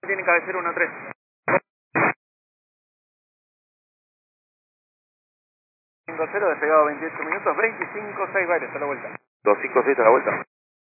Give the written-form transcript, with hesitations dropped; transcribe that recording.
Tiene cabecera 1-3. 5-0, despegado 28 minutos, 25-6 bares, a la vuelta. 256 a la vuelta.